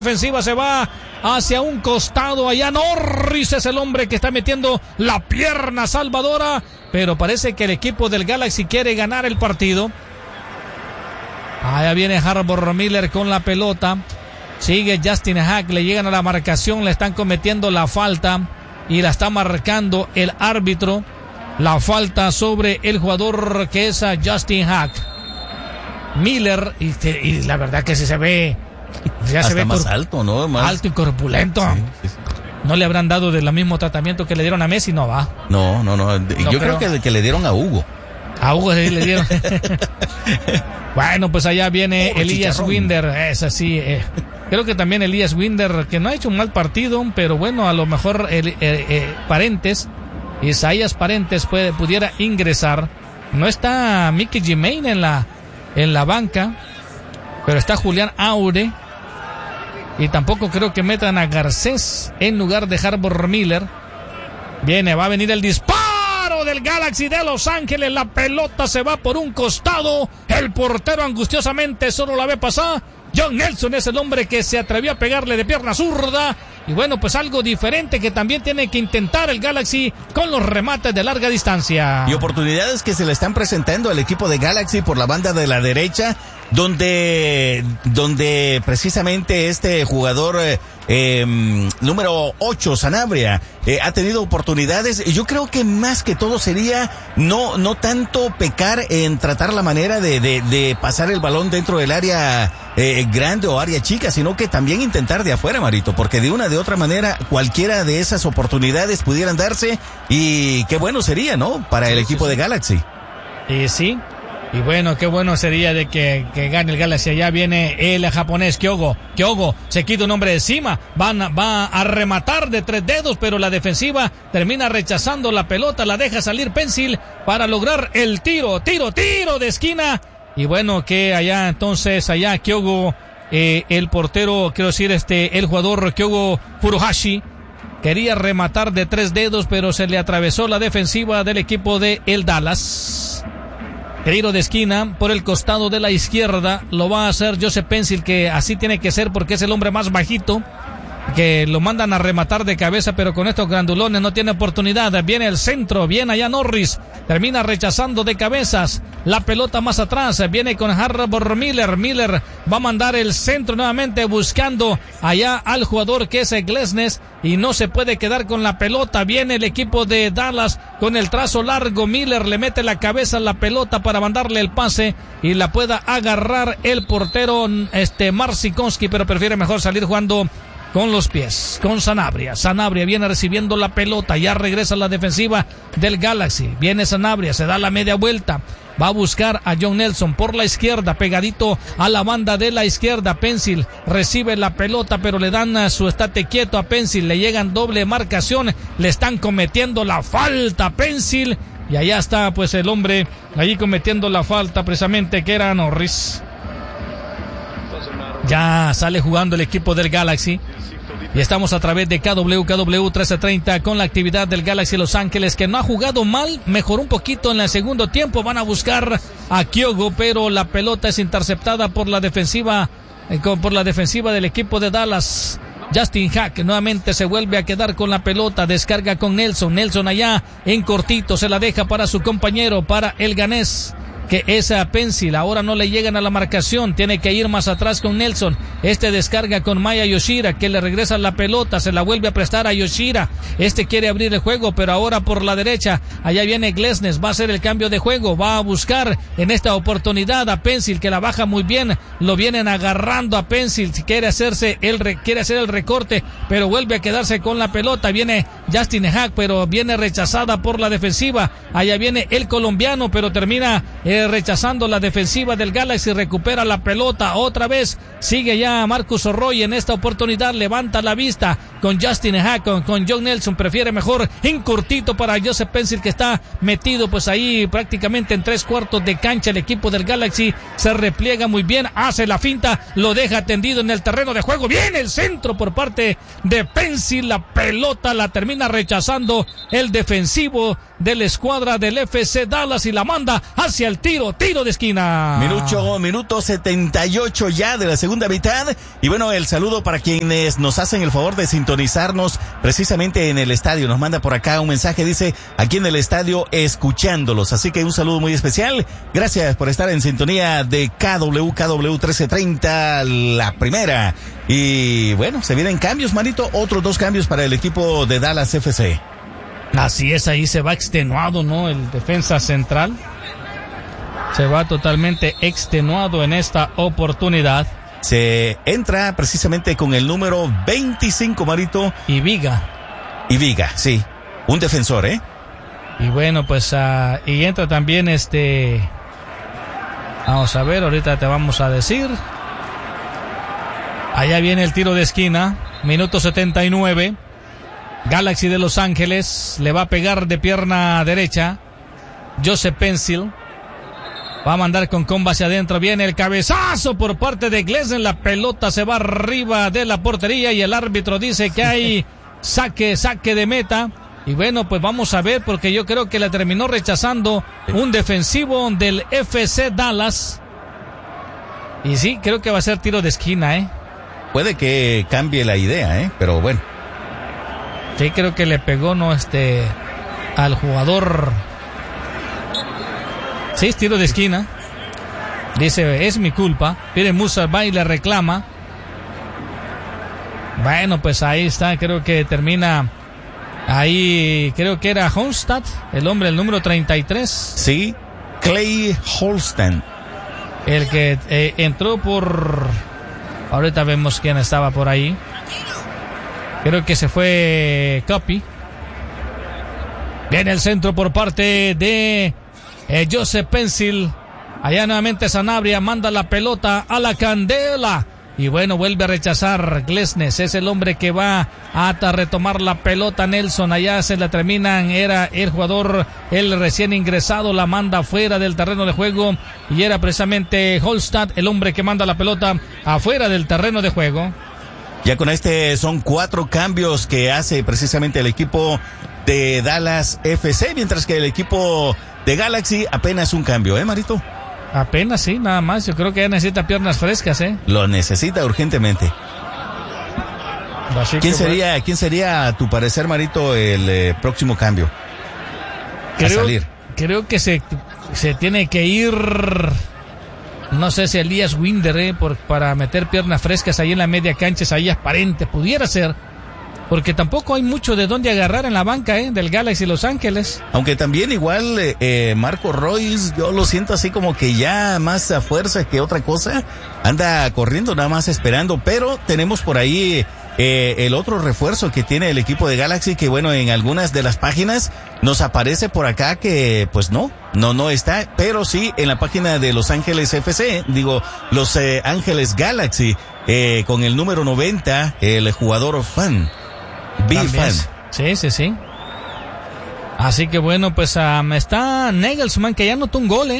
Defensiva se va hacia un costado. Allá Norris es el hombre que está metiendo la pierna salvadora, pero parece que el equipo del Galaxy quiere ganar el partido. Allá viene Harbor Miller con la pelota. Sigue Justin Hack, le llegan a la marcación, le están cometiendo la falta y la está marcando el árbitro. La falta sobre el jugador que es Justin Hack. Miller, y la verdad que se ve... Ya se ve más alto, ¿no? Más alto y corpulento. Sí. ¿No le habrán dado del mismo tratamiento que le dieron a Messi? No va. No. Yo creo que le dieron a Hugo. A Hugo sí le dieron. Bueno, pues allá viene Elias Winder. Es así. Creo que también Elias Winder, que no ha hecho un mal partido, pero bueno, a lo mejor Isaías Parentes pudiera ingresar. No está Mickey Jiménez en la banca, pero está Julián Aure. Y tampoco creo que metan a Garcés en lugar de Harbor Miller. Va a venir el disparo del Galaxy de Los Ángeles. La pelota se va por un costado. El portero angustiosamente solo la ve pasar. John Nelson es el hombre que se atrevió a pegarle de pierna zurda. Y bueno, pues algo diferente que también tiene que intentar el Galaxy con los remates de larga distancia. Y oportunidades que se le están presentando al equipo de Galaxy por la banda de la derecha, donde precisamente este jugador número 8, Sanabria, ha tenido oportunidades. Yo creo que más que todo sería no tanto pecar en tratar la manera de pasar el balón dentro del área grande o área chica, sino que también intentar de afuera, Marito, porque de otra manera cualquiera de esas oportunidades pudieran darse, y qué bueno sería, ¿no? Para el equipo de Galaxy. Sí. Y bueno, qué bueno sería de que gane el Galaxy. Allá viene el japonés Kyogo se quita un hombre de encima, va a rematar de 3 dedos, pero la defensiva termina rechazando la pelota, la deja salir Pencil para lograr el tiro de esquina. Y bueno, que allá Kyogo, el portero, quiero decir, el jugador Kyogo Furuhashi quería rematar de 3 dedos, pero se le atravesó la defensiva del equipo de el Dallas. Tiro de esquina por el costado de la izquierda, lo va a hacer Joseph Pencil, que así tiene que ser porque es el hombre más bajito, que lo mandan a rematar de cabeza, pero con estos grandulones no tiene oportunidad. Viene el centro, viene allá Norris, termina rechazando de cabezas, la pelota más atrás, viene con Harbor Miller va a mandar el centro nuevamente buscando allá al jugador que es Glesnes, y no se puede quedar con la pelota. Viene el equipo de Dallas con el trazo largo, Miller le mete la cabeza a la pelota para mandarle el pase y la pueda agarrar el portero Marcinkonski, pero prefiere mejor salir jugando con los pies, con Sanabria. Sanabria viene recibiendo la pelota, ya regresa a la defensiva del Galaxy. Viene Sanabria, se da la media vuelta, va a buscar a John Nelson por la izquierda, pegadito a la banda de la izquierda. Pencil recibe la pelota, pero le dan su estate quieto a Pencil, le llegan doble marcación, le están cometiendo la falta a Pencil, y allá está pues el hombre allí cometiendo la falta precisamente, que era Norris. Ya sale jugando el equipo del Galaxy. Y estamos a través de KW 1330 con la actividad del Galaxy Los Ángeles, que no ha jugado mal, mejoró un poquito en el segundo tiempo. Van a buscar a Kyogo, pero la pelota es interceptada por la defensiva del equipo de Dallas. Justin Hack nuevamente se vuelve a quedar con la pelota, descarga con Nelson allá en cortito, se la deja para su compañero, para el ganés, que es a Pencil. Ahora no le llegan a la marcación, tiene que ir más atrás con Nelson. Descarga con Maya Yoshida, que le regresa la pelota, se la vuelve a prestar a Yoshida. Quiere abrir el juego, pero ahora por la derecha. Allá viene Glesnes, va a hacer el cambio de juego, va a buscar en esta oportunidad a Pencil, que la baja muy bien. Lo vienen agarrando a Pencil, quiere hacer el recorte, pero vuelve a quedarse con la pelota. Viene Justin Hack, pero viene rechazada por la defensiva. Allá viene el colombiano, pero termina rechazando la defensiva del Galaxy, recupera la pelota otra vez, sigue ya Marcus Orroy. En esta oportunidad levanta la vista con Justin Hack, con John Nelson, prefiere mejor en cortito para Joseph Pencil, que está metido pues ahí prácticamente en 3/4 de cancha. El equipo del Galaxy se repliega muy bien, hace la finta, lo deja tendido en el terreno de juego, viene el centro por parte de Pencil, la pelota la termina rechazando el defensivo de la escuadra del FC Dallas y la manda hacia el tiro de esquina. Minuto 78 ya de la segunda mitad. Y bueno, el saludo para quienes nos hacen el favor de sintonizarnos precisamente en el estadio. Nos manda por acá un mensaje, dice, aquí en el estadio escuchándolos. Así que un saludo muy especial. Gracias por estar en sintonía de KW 1330, la primera. Y bueno, se vienen cambios, manito. Otros 2 cambios para el equipo de Dallas FC. Así es, ahí se va extenuado, ¿no? El defensa central se va totalmente extenuado en esta oportunidad. Se entra precisamente con el número 25, Marito. Y Viga, sí. Un defensor, ¿eh? Y bueno, pues, y entra también vamos a ver, ahorita te vamos a decir. Allá viene el tiro de esquina, minuto 79. Galaxy de Los Ángeles le va a pegar de pierna derecha. Joseph Pencil va a mandar con comba hacia adentro. Viene el cabezazo por parte de Glesnes. La pelota se va arriba de la portería y el árbitro dice que hay saque de meta. Y bueno, pues vamos a ver, porque yo creo que la terminó rechazando un defensivo del FC Dallas. Y sí, creo que va a ser tiro de esquina, ¿eh? Puede que cambie la idea, pero bueno. Sí, creo que le pegó, ¿no? Al jugador. Sí, es tiro de esquina. Dice, es mi culpa. Pierre Musa va y le reclama. Bueno, pues ahí está, creo que termina. Ahí creo que era Holstad, el número 33. Sí, Clay Holston. El que entró por... Ahorita vemos quién estaba por ahí. Creo que se fue Copy. Viene el centro por parte de Joseph Pencil. Allá nuevamente Sanabria manda la pelota a la candela. Y bueno, vuelve a rechazar Glesnes. Es el hombre que va a retomar la pelota. Nelson, allá se la terminan. Era el jugador, el recién ingresado, la manda fuera del terreno de juego. Y era precisamente Holstad, el hombre que manda la pelota afuera del terreno de juego. Ya con son 4 cambios que hace precisamente el equipo de Dallas FC, mientras que el equipo de Galaxy apenas un cambio, Marito. Apenas, sí, nada más. Yo creo que ya necesita piernas frescas, Lo necesita urgentemente. ¿Quién sería, a tu parecer, Marito, el próximo cambio a salir? Creo que se tiene que ir, no sé si Elías Winder, para meter piernas frescas ahí en la media cancha, ahí aparente, pudiera ser. Porque tampoco hay mucho de dónde agarrar en la banca, del Galaxy Los Ángeles. Aunque también igual Marco Royce, yo lo siento así como que ya más a fuerza que otra cosa. Anda corriendo nada más esperando, pero tenemos por ahí el otro refuerzo que tiene el equipo de Galaxy, que bueno, en algunas de las páginas nos aparece por acá que pues no está, pero sí en la página de Los Ángeles FC, Los Ángeles Galaxy, con el número 90, el jugador Fan. Big fan. Sí. Así que bueno, pues está Nagelsmann, que ya anotó un gol,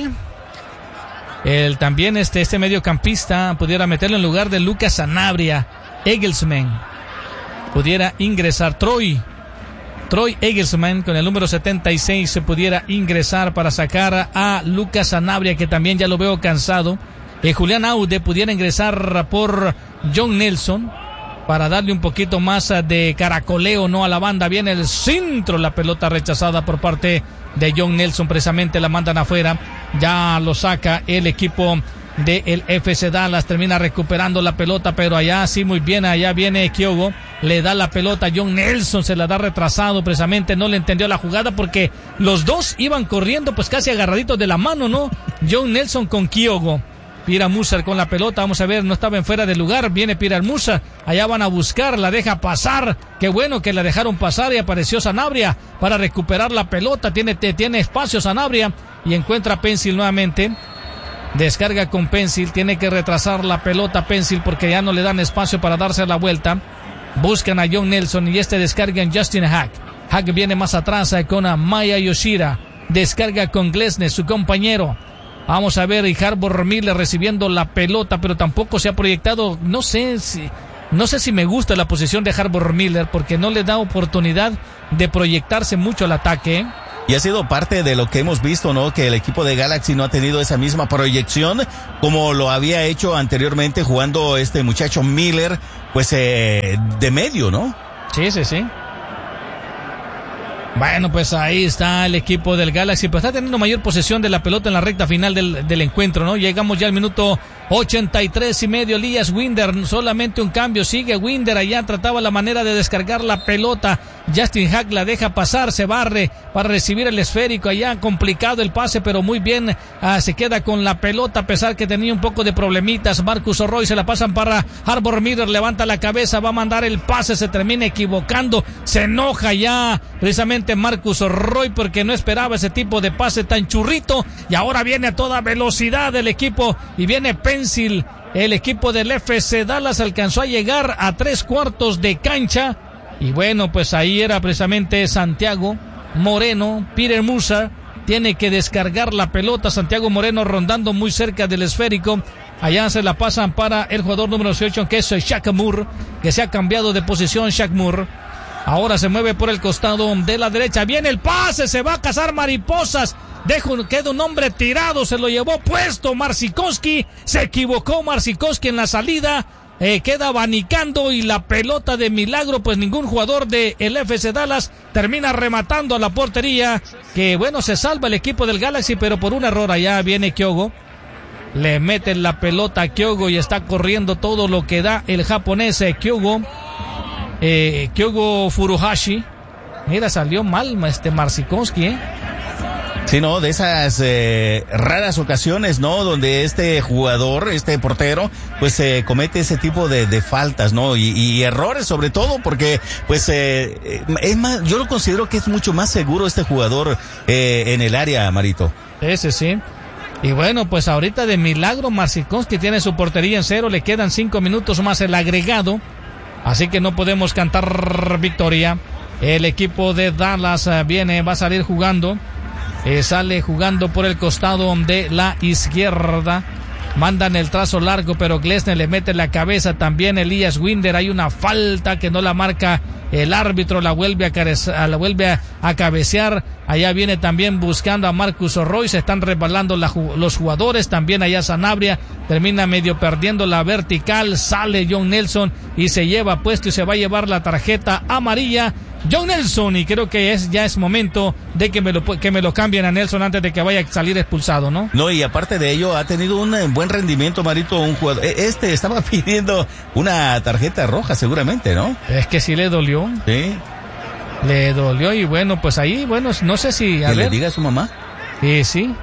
También este mediocampista pudiera meterlo en lugar de Lucas Sanabria. Egelsmann pudiera ingresar. Troy Egelsmann con el número 76 se pudiera ingresar para sacar a Lucas Sanabria, que también ya lo veo cansado. Julián Aude pudiera ingresar por John Nelson para darle un poquito más de caracoleo, a la banda. Viene el centro, la pelota rechazada por parte de John Nelson, precisamente la mandan afuera. Ya lo saca el equipo del FC Dallas, termina recuperando la pelota, pero allá sí muy bien, allá viene Kyogo, le da la pelota a John Nelson, se la da retrasado, precisamente no le entendió la jugada porque los dos iban corriendo pues casi agarraditos de la mano, John Nelson con Kyogo. Pira Musa con la pelota, vamos a ver, no estaba en fuera de lugar, viene Pira Musa, allá van a buscar, la deja pasar, qué bueno que la dejaron pasar y apareció Sanabria para recuperar la pelota, tiene espacio Sanabria y encuentra Pencil nuevamente, descarga con Pencil, tiene que retrasar la pelota Pencil porque ya no le dan espacio para darse la vuelta, buscan a John Nelson y descarga en Justin Hack viene más atrás con Maya Yoshida, descarga con Glesnes, su compañero. Vamos a ver, y Harbor Miller recibiendo la pelota, pero tampoco se ha proyectado. No sé si me gusta la posición de Harbor Miller porque no le da oportunidad de proyectarse mucho al ataque. y ha sido parte de lo que hemos visto, ¿no? Que el equipo de Galaxy no ha tenido esa misma proyección como lo había hecho anteriormente jugando este muchacho Miller, pues de medio, ¿no? Sí. Bueno, pues ahí está el equipo del Galaxy, pues está teniendo mayor posesión de la pelota en la recta final del encuentro, ¿no? Llegamos ya al minuto 83 y medio, Elias Winder, solamente un cambio, sigue Winder allá, trataba la manera de descargar la pelota, Justin Hack la deja pasar, se barre para recibir el esférico, allá complicado el pase, pero muy bien, se queda con la pelota a pesar que tenía un poco de problemitas, Marcus Roy se la pasan para Arbor Miller, levanta la cabeza, va a mandar el pase, se termina equivocando, se enoja ya precisamente Marcus Roy porque no esperaba ese tipo de pase tan churrito y ahora viene a toda velocidad el equipo y viene Pencil, el equipo del FC Dallas alcanzó a llegar a 3/4 de cancha y bueno, pues ahí era precisamente Santiago Moreno, Peter Musa tiene que descargar la pelota, Santiago Moreno rondando muy cerca del esférico, allá se la pasan para el jugador número 18 que es Shaq Moore, que se ha cambiado de posición Shaq Moore. Ahora se mueve por el costado de la derecha. Viene el pase, se va a cazar mariposas. Queda un hombre tirado, se lo llevó puesto Marcinkowski. Se equivocó Marcinkowski en la salida. Queda abanicando y la pelota de milagro, pues ningún jugador de el FC Dallas termina rematando a la portería. Que bueno, se salva el equipo del Galaxy, pero por un error allá viene Kyogo. Le meten la pelota a Kyogo y está corriendo todo lo que da el japonés Kyogo. Kyogo Furuhashi. Mira, salió mal Marcinkowski, Sí, no, de esas raras ocasiones, ¿no? Donde este jugador, este portero, pues comete ese tipo de faltas, ¿no? Y errores sobre todo porque, pues, es más, yo lo considero que es mucho más seguro este jugador en el área, Marito. Ese sí. Y bueno, pues ahorita de milagro Marcinkowski tiene su portería en 0, le quedan 5 minutos más el agregado. Así que no podemos cantar victoria. El equipo de Dallas va a salir jugando. Sale jugando por el costado de la izquierda. Mandan el trazo largo, pero Glesner le mete la cabeza también. Elias Winder, hay una falta que no la marca el árbitro, la vuelve a cabecear. Allá viene también buscando a Marcus Roy, se están resbalando los jugadores. También allá Sanabria termina medio perdiendo la vertical. Sale John Nelson y se lleva puesto y se va a llevar la tarjeta amarilla John Nelson, y creo que ya es momento de que me lo cambien a Nelson antes de que vaya a salir expulsado, ¿no? No, y aparte de ello ha tenido un buen rendimiento, Marito, un jugador. Estaba pidiendo una tarjeta roja seguramente, ¿no? Es que sí le dolió. Sí. Le dolió y bueno, pues ahí, bueno, no sé si... ¿Le diga a su mamá? Sí.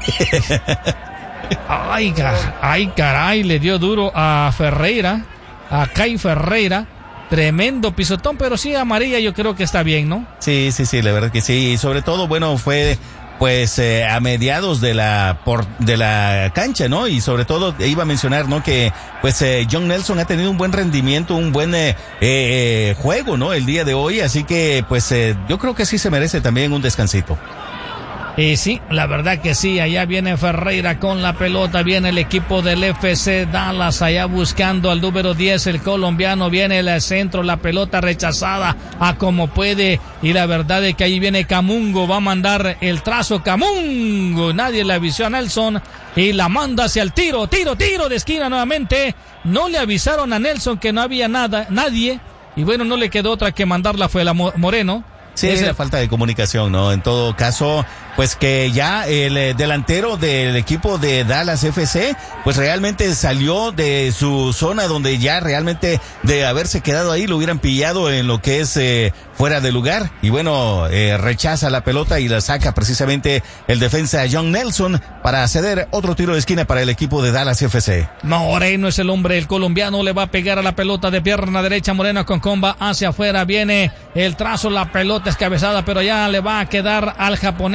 Ay, caray, le dio duro a Ferreira, a Kai Ferreira. Tremendo pisotón, pero sí amarilla yo creo que está bien, ¿no? Sí, la verdad que sí. Y sobre todo, bueno, fue pues a mediados de la cancha, ¿no? Y sobre todo iba a mencionar, ¿no? Que pues John Nelson ha tenido un buen rendimiento, un buen juego, ¿no? El día de hoy, así que pues yo creo que sí se merece también un descansito. Y sí, la verdad que sí, allá viene Ferreira con la pelota, viene el equipo del FC Dallas, allá buscando al número 10, el colombiano, viene el centro, la pelota rechazada a como puede, y la verdad es que ahí viene Camungo, va a mandar el trazo Camungo, nadie le avisó a Nelson, y la manda hacia el tiro de esquina nuevamente, no le avisaron a Nelson que no había nadie, y bueno, no le quedó otra que mandarla, fue la Moreno. Sí, es la falta de comunicación, ¿no? En todo caso, pues que ya el delantero del equipo de Dallas FC, pues realmente salió de su zona donde ya realmente de haberse quedado ahí lo hubieran pillado en lo que es fuera de lugar. Y bueno, rechaza la pelota y la saca precisamente el defensa John Nelson para ceder otro tiro de esquina para el equipo de Dallas FC. Moreno es el hombre, el colombiano le va a pegar a la pelota de pierna derecha, Moreno con comba hacia afuera, viene el trazo, la pelota es cabezada, pero ya le va a quedar al japonés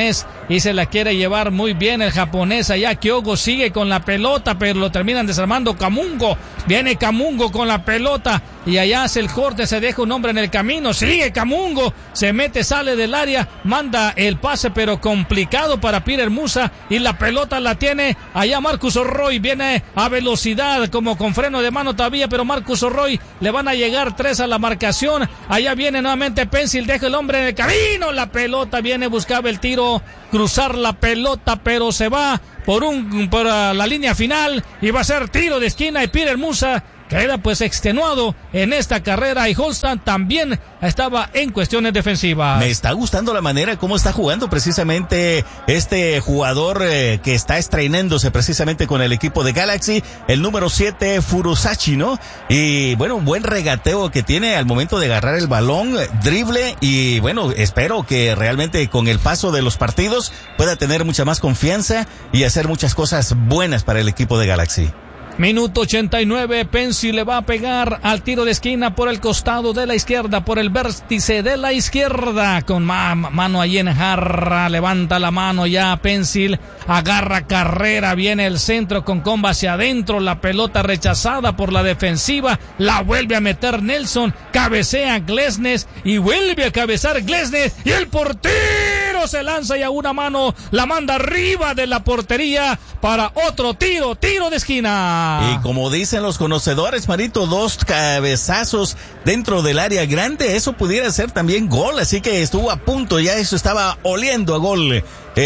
y se la quiere llevar muy bien el japonés. Allá Kyogo sigue con la pelota, pero lo terminan desarmando Kamungo. Viene Kamungo con la pelota y allá hace el corte, se deja un hombre en el camino, sigue Kamungo, se mete, sale del área, manda el pase pero complicado para Peter Musa y la pelota la tiene allá Marcus Roy, viene a velocidad como con freno de mano todavía, pero Marcus Roy le van a llegar 3 a la marcación. Allá viene nuevamente Pencil, deja el hombre en el camino, la pelota viene, buscaba el tiro, cruzar la pelota, pero se va por la línea final y va a ser tiro de esquina y Peter Musa queda pues extenuado en esta carrera y Holston también estaba en cuestiones defensivas. Me está gustando la manera como está jugando precisamente este jugador que está estrenándose precisamente con el equipo de Galaxy, el número 7 Furusashi, ¿no? Y bueno, un buen regateo que tiene al momento de agarrar el balón, drible, y bueno, espero que realmente con el paso de los partidos pueda tener mucha más confianza y hacer muchas cosas buenas para el equipo de Galaxy. Minuto 89, Pencil le va a pegar al tiro de esquina por el costado de la izquierda, por el vértice de la izquierda, con mano ahí en jarra, levanta la mano ya Pencil, agarra carrera, viene el centro con comba hacia adentro, la pelota rechazada por la defensiva, la vuelve a meter Nelson, cabecea Glesnes y vuelve a cabezar Glesnes y el portero se lanza y a una mano la manda arriba de la portería para otro tiro de esquina. Y como dicen los conocedores, Marito, 2 cabezazos dentro del área grande, eso pudiera ser también gol, así que estuvo a punto, ya eso estaba oliendo a gol.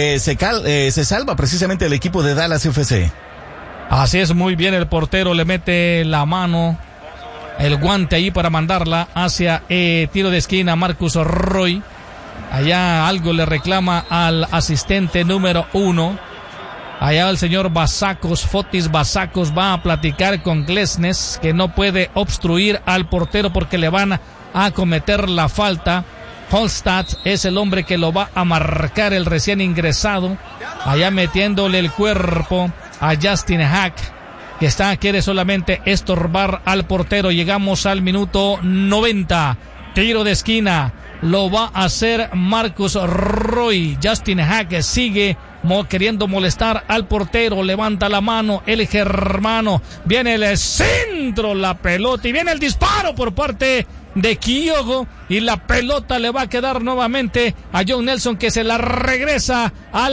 Se salva precisamente el equipo de Dallas FC. Así es, muy bien, el portero le mete la mano, el guante ahí para mandarla hacia tiro de esquina Marcus Roy. Allá algo le reclama al asistente número 1. Allá el señor Fotis Basacos va a platicar con Glesnes, que no puede obstruir al portero porque le van a cometer la falta. Holstad es el hombre que lo va a marcar, el recién ingresado. Allá metiéndole el cuerpo a Justin Hack, que quiere solamente estorbar al portero. Llegamos al minuto 90. Tiro de esquina. Lo va a hacer Marcus Roy. Justin Hack sigue queriendo molestar al portero, levanta la mano el germano, viene el centro, la pelota y viene el disparo por parte de Kyogo y la pelota le va a quedar nuevamente a John Nelson, que se la regresa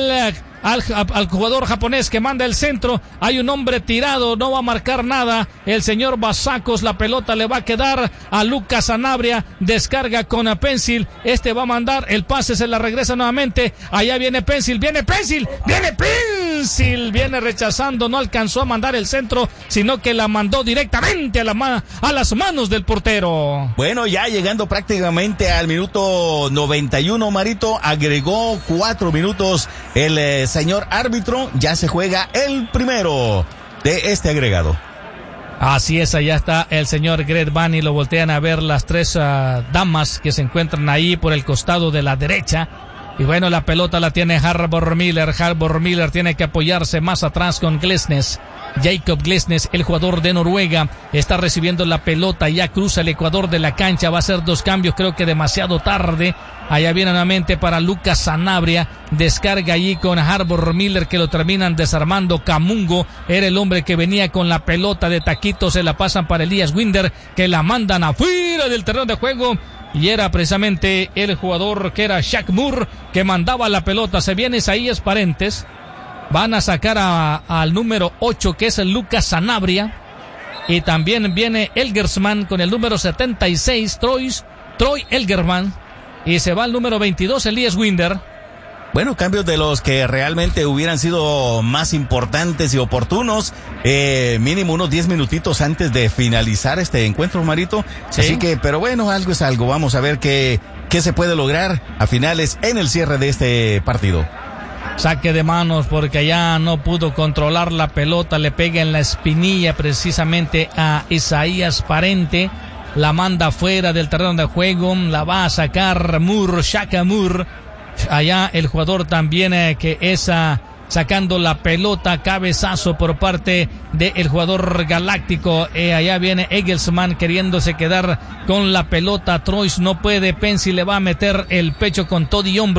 al jugador japonés que manda el centro. Hay un hombre tirado, no va a marcar nada el señor Basacos, la pelota le va a quedar a Lucas Sanabria, descarga con a Pencil, va a mandar el pase, se la regresa nuevamente, allá viene Pencil, viene rechazando, no alcanzó a mandar el centro, sino que la mandó directamente a las manos del portero. Bueno, ya llegando prácticamente al minuto 91, Marito, agregó 4 minutos el señor árbitro, ya se juega el primero de este agregado. Así es, allá está el señor Greg Bunny, lo voltean a ver las 3 damas que se encuentran ahí por el costado de la derecha. Y bueno, la pelota la tiene Harbor Miller tiene que apoyarse más atrás con Glesnes. Jacob Glesnes, el jugador de Noruega, está recibiendo la pelota, ya cruza el ecuador de la cancha, va a hacer 2 cambios, creo que demasiado tarde. Allá viene nuevamente para Lucas Sanabria, descarga allí con Harbor Miller, que lo terminan desarmando. Kamungo era el hombre que venía con la pelota de taquito, se la pasan para Elias Winder, que la mandan afuera del terreno de juego. Y era precisamente el jugador que era Shaq Moore que mandaba la pelota. Se viene Isaías Parentes. Van a sacar al número 8, que es el Lucas Sanabria. Y también viene Elgersman con el número 76, Troy Elgerman. Y se va al número 22, Elias Winder. Bueno, cambios de los que realmente hubieran sido más importantes y oportunos, mínimo unos 10 minutitos antes de finalizar este encuentro, Marito. ¿Sí? Así que, pero bueno, algo es algo. Vamos a ver qué se puede lograr a finales en el cierre de este partido. Saque de manos porque allá no pudo controlar la pelota, le pega en la espinilla precisamente a Isaías Parente. La manda fuera del terreno de juego, la va a sacar Shaka Moore. Allá el jugador también que es sacando la pelota, cabezazo por parte del jugador galáctico. Allá viene Egelsman queriéndose quedar con la pelota. Troyes no puede, Pencil le va a meter el pecho con todo y hombro.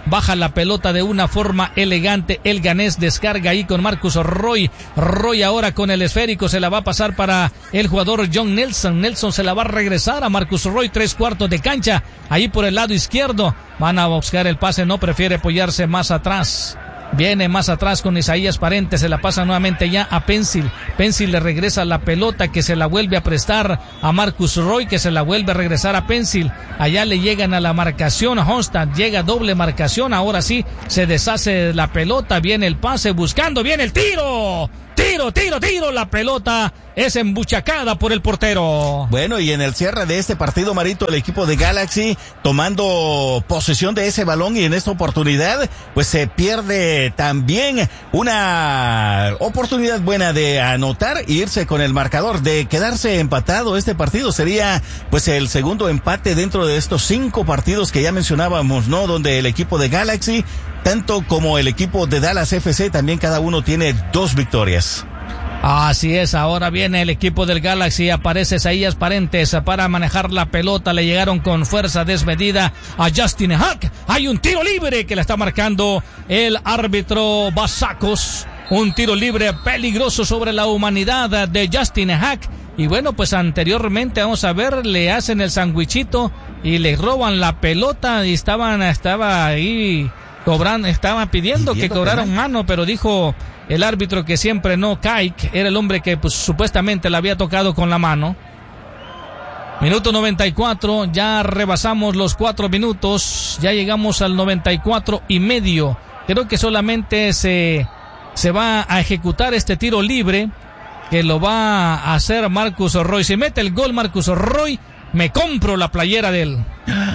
baja la pelota de una forma elegante, el ganés descarga ahí con Marcus Roy ahora con el esférico, se la va a pasar para el jugador John Nelson se la va a regresar a Marcus Roy, 3/4 de cancha, ahí por el lado izquierdo, van a buscar el pase, no, prefiere apoyarse más atrás. Viene más atrás con Isaías Parente, se la pasa nuevamente ya a Pencil le regresa la pelota que se la vuelve a prestar a Marcus Roy, que se la vuelve a regresar a Pencil, allá le llegan a la marcación, Honstad llega doble marcación, ahora sí se deshace la pelota, viene el pase buscando, viene el tiro, la pelota es embuchacada por el portero. Bueno, y en el cierre de este partido, Marito, el equipo de Galaxy tomando posesión de ese balón, y en esta oportunidad pues se pierde también una oportunidad buena de anotar e irse con el marcador. De quedarse empatado este partido sería pues el segundo empate dentro de estos 5 partidos que ya mencionábamos, ¿no? Donde el equipo de Galaxy, tanto como el equipo de Dallas FC, también cada uno tiene 2 victorias. Así es, ahora viene el equipo del Galaxy, aparece Isaías Parentes para manejar la pelota, le llegaron con fuerza desmedida a Justin Hack, hay un tiro libre que le está marcando el árbitro Basacos, un tiro libre peligroso sobre la humanidad de Justin Hack, y bueno, pues anteriormente, vamos a ver, le hacen el sandwichito y le roban la pelota y estaba ahí cobrando, estaba pidiendo que cobraran mano, pero dijo el árbitro que siempre no. Kaik era el hombre que pues supuestamente la había tocado con la mano. Minuto 94, ya rebasamos los 4 minutos, ya llegamos al 94 y medio. Creo que solamente se va a ejecutar este tiro libre que lo va a hacer Marcus Roy. Si mete el gol Marcus Roy, me compro la playera de él.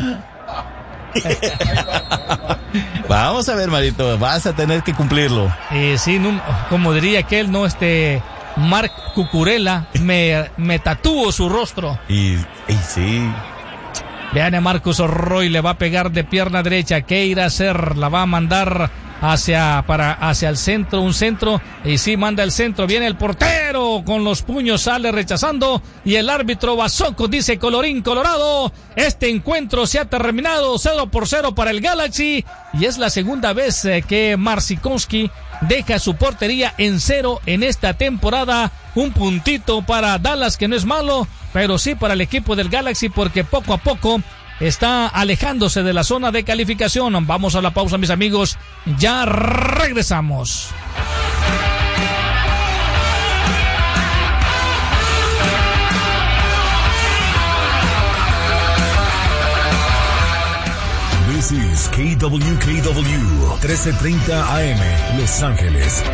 Vamos a ver, Marito, vas a tener que cumplirlo. Sí, no, como diría aquel, no, Marc Cucurella, me tatúo su rostro. Y sí. Viene Marcus Roy, le va a pegar de pierna derecha. ¿Qué irá a hacer? La va a mandar hacia el centro, un centro, y sí, manda el centro, viene el portero con los puños, sale rechazando, y el árbitro Basocos dice: colorín colorado, este encuentro se ha terminado 0-0 para el Galaxy, y es la segunda vez que Marcinkowski deja su portería en 0 en esta temporada. Un puntito para Dallas, que no es malo, pero sí para el equipo del Galaxy, porque poco a poco está alejándose de la zona de calificación. Vamos a la pausa, mis amigos, ya regresamos. This is KWKW 1330 AM, Los Ángeles.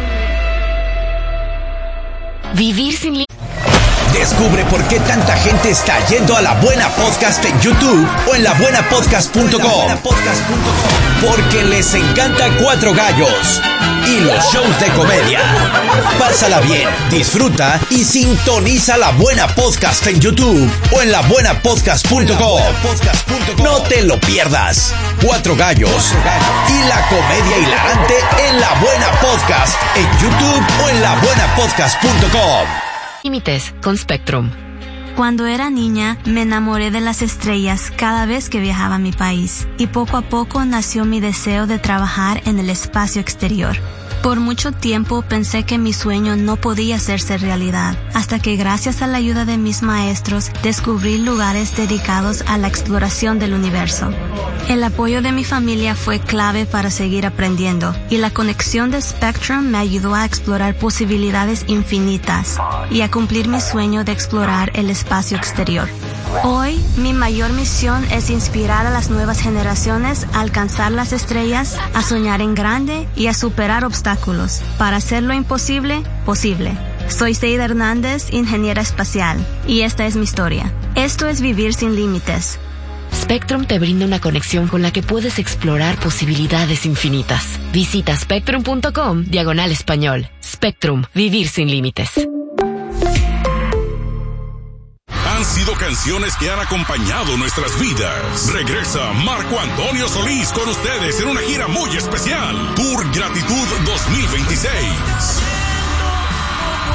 Vivir sin Descubre por qué tanta gente está yendo a La Buena Podcast en YouTube o en labuenapodcast.com. Porque les encanta Cuatro Gallos y los shows de comedia. Pásala bien, disfruta y sintoniza La Buena Podcast en YouTube o en labuenapodcast.com. No te lo pierdas. Cuatro Gallos y la comedia hilarante en La Buena Podcast en YouTube o en labuenapodcast.com. Límites con Spectrum. Cuando era niña, me enamoré de las estrellas cada vez que viajaba a mi país, y poco a poco nació mi deseo de trabajar en el espacio exterior. Por mucho tiempo pensé que mi sueño no podía hacerse realidad, hasta que gracias a la ayuda de mis maestros descubrí lugares dedicados a la exploración del universo. El apoyo de mi familia fue clave para seguir aprendiendo, y la conexión de Spectrum me ayudó a explorar posibilidades infinitas y a cumplir mi sueño de explorar el espacio exterior. Hoy, mi mayor misión es inspirar a las nuevas generaciones a alcanzar las estrellas, a soñar en grande y a superar obstáculos para hacer lo imposible posible. Soy Seida Hernández, ingeniera espacial, y esta es mi historia. Esto es Vivir sin Límites. Spectrum te brinda una conexión con la que puedes explorar posibilidades infinitas. Visita spectrum.com/español. Spectrum, vivir sin límites. Han sido canciones que han acompañado nuestras vidas. Regresa Marco Antonio Solís con ustedes en una gira muy especial. Tour Gratitud 2026.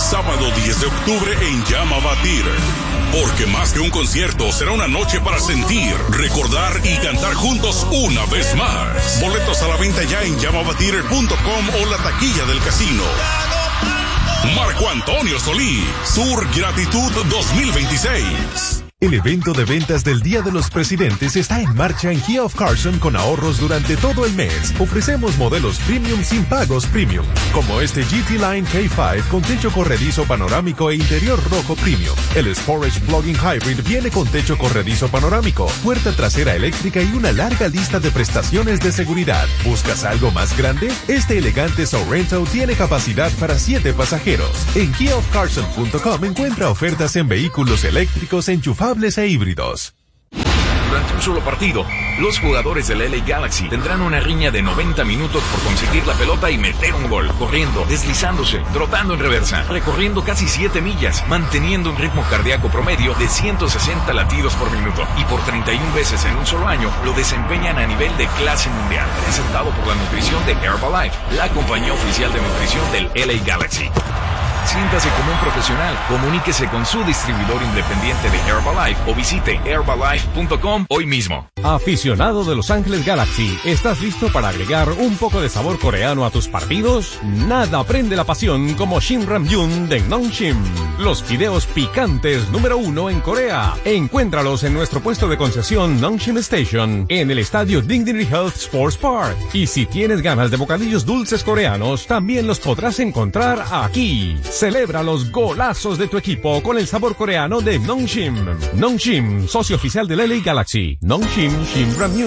Sábado 10 de octubre en Llama Batir. Porque más que un concierto, será una noche para sentir, recordar y cantar juntos una vez más. Boletos a la venta ya en llamabatir.com o la taquilla del casino. Marco Antonio Solís, Tour Gratitud 2026. El evento de ventas del Día de los Presidentes está en marcha en Kia of Carson con ahorros durante todo el mes. Ofrecemos modelos premium sin pagos premium, como este GT Line K5 con techo corredizo panorámico e interior rojo premium. El Sportage Plug-in Hybrid viene con techo corredizo panorámico, puerta trasera eléctrica y una larga lista de prestaciones de seguridad. ¿Buscas algo más grande? Este elegante Sorrento tiene capacidad para 7 pasajeros. En KiaofCarson.com encuentra ofertas en vehículos eléctricos enchufables e híbridos. Durante un solo partido, los jugadores del LA Galaxy tendrán una riña de 90 minutos por conseguir la pelota y meter un gol, corriendo, deslizándose, trotando en reversa, recorriendo casi 7 millas, manteniendo un ritmo cardíaco promedio de 160 latidos por minuto, y por 31 veces en un solo año lo desempeñan a nivel de clase mundial, presentado por la nutrición de Herbalife, la compañía oficial de nutrición del LA Galaxy. Siéntase como un profesional, comuníquese con su distribuidor independiente de Herbalife o visite Herbalife.com hoy mismo. Aficionado de Los Ángeles Galaxy, ¿estás listo para agregar un poco de sabor coreano a tus partidos? Nada prende la pasión como Shin Ramyun de Nongshim, los fideos picantes número 1 en Corea. Encuéntralos en nuestro puesto de concesión Nongshim Station, en el estadio Dignity Health Sports Park. Y si tienes ganas de bocadillos dulces coreanos, también los podrás encontrar aquí. Celebra los golazos de tu equipo con el sabor coreano de Nongshim. Nongshim, socio oficial del LA Galaxy. Nongshim Shin Ramyun.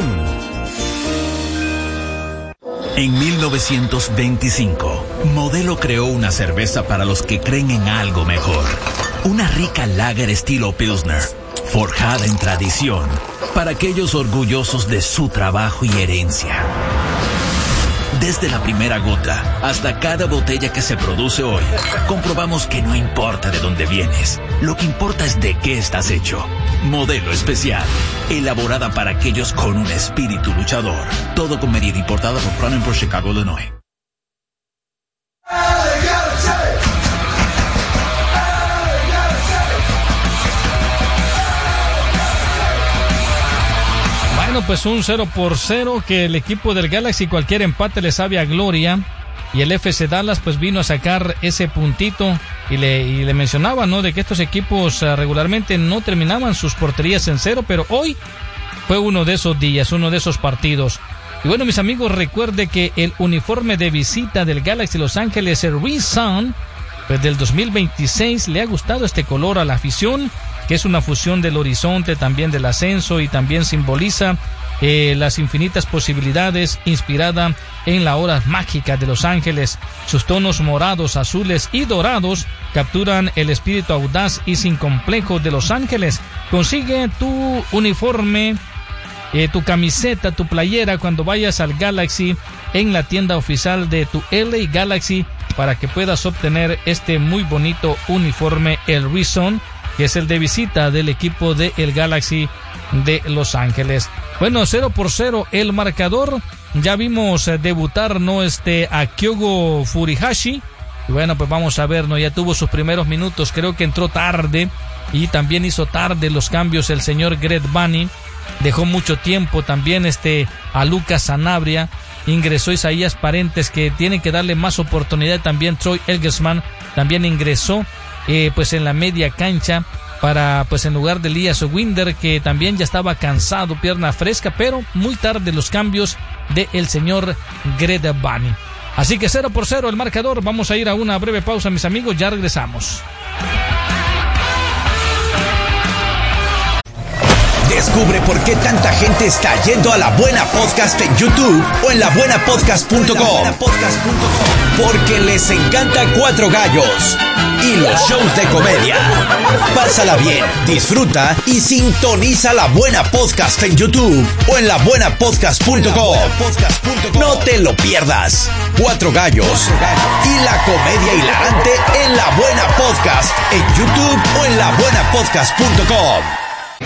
En 1925, Modelo creó una cerveza para los que creen en algo mejor. Una rica lager estilo Pilsner, forjada en tradición, para aquellos orgullosos de su trabajo y herencia. Desde la primera gota hasta cada botella que se produce hoy, comprobamos que no importa de dónde vienes, lo que importa es de qué estás hecho. Modelo especial, elaborada para aquellos con un espíritu luchador. Todo con medida, importada por Crown por Chicago, Illinois. Bueno, pues un 0-0 que el equipo del Galaxy, cualquier empate le sabe a gloria, y el FC Dallas pues vino a sacar ese puntito, y le mencionaba, ¿no?, de que estos equipos regularmente no terminaban sus porterías en 0, pero hoy fue uno de esos días, uno de esos partidos. Y bueno, mis amigos, recuerde que el uniforme de visita del Galaxy Los Ángeles, el Resun, pues del 2026, le ha gustado este color a la afición, que es una fusión del horizonte, también del ascenso, y también simboliza las infinitas posibilidades, inspirada en la hora mágica de Los Ángeles. Sus tonos morados, azules y dorados capturan el espíritu audaz y sin complejos de Los Ángeles. Consigue tu uniforme, tu camiseta, tu playera cuando vayas al Galaxy en la tienda oficial de tu LA Galaxy, para que puedas obtener este muy bonito uniforme, el Resun, que es el de visita del equipo de el Galaxy de Los Ángeles. Bueno, 0-0 el marcador. Ya vimos debutar, ¿no?, a Kyogo Furihashi. Y bueno, pues vamos a ver, ¿no?, ya tuvo sus primeros minutos. Creo que entró tarde y también hizo tarde los cambios el señor Greg Vanney. Dejó mucho tiempo también a Lucas Sanabria. Ingresó Isaías Parentes, que tiene que darle más oportunidad. También Troy Elgesman también ingresó pues en la media cancha para, pues en lugar de Elias Winder, que también ya estaba cansado, pierna fresca, pero muy tarde los cambios del señor Greg Vanney. Así que 0-0 el marcador. Vamos a ir a una breve pausa, mis amigos, ya regresamos. Descubre por qué tanta gente está yendo a La Buena Podcast en YouTube o en labuenapodcast.com. Porque les encanta Cuatro Gallos y los shows de comedia. Pásala bien, disfruta y sintoniza La Buena Podcast en YouTube o en labuenapodcast.com. No te lo pierdas. Cuatro Gallos y la comedia hilarante en La Buena Podcast en YouTube o en labuenapodcast.com.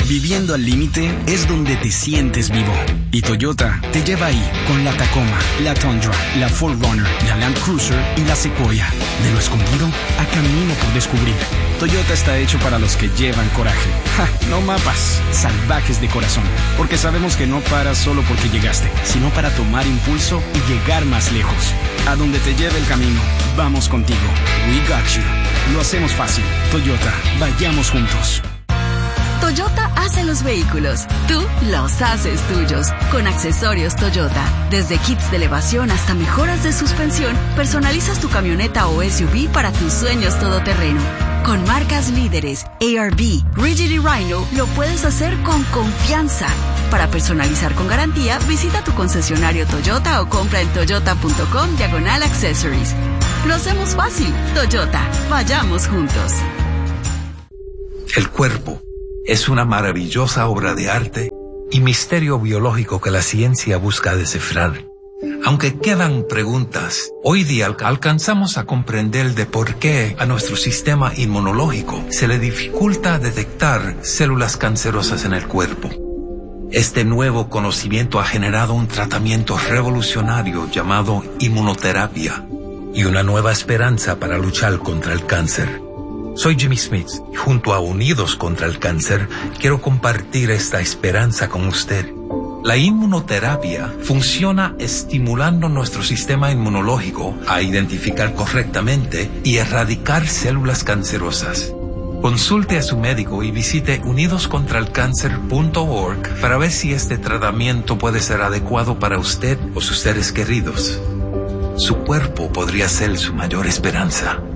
Viviendo al límite es donde te sientes vivo. Y Toyota te lleva ahí con la Tacoma, la Tundra, la 4Runner, la Land Cruiser y la Sequoia. De lo escondido a camino por descubrir. Toyota está hecho para los que llevan coraje. ¡Ja! No mapas, salvajes de corazón. Porque sabemos que no paras solo porque llegaste, sino para tomar impulso y llegar más lejos. A donde te lleve el camino, vamos contigo. We got you. Lo hacemos fácil. Toyota, vayamos juntos. Toyota hace los vehículos, tú los haces tuyos. Con accesorios Toyota, desde kits de elevación hasta mejoras de suspensión, personalizas tu camioneta o SUV para tus sueños todoterreno. Con marcas líderes, ARB, Rigid y Rhino, lo puedes hacer con confianza. Para personalizar con garantía, visita tu concesionario Toyota o compra en toyota.com/accessories. Lo hacemos fácil. Toyota, vayamos juntos. El cuerpo es una maravillosa obra de arte y misterio biológico que la ciencia busca descifrar. Aunque quedan preguntas, hoy día alcanzamos a comprender de por qué a nuestro sistema inmunológico se le dificulta detectar células cancerosas en el cuerpo. Este nuevo conocimiento ha generado un tratamiento revolucionario llamado inmunoterapia y una nueva esperanza para luchar contra el cáncer. Soy Jimmy Smith y junto a Unidos contra el Cáncer quiero compartir esta esperanza con usted. La inmunoterapia funciona estimulando nuestro sistema inmunológico a identificar correctamente y erradicar células cancerosas. Consulte a su médico y visite unidoscontralcancer.org para ver si este tratamiento puede ser adecuado para usted o sus seres queridos. Su cuerpo podría ser su mayor esperanza.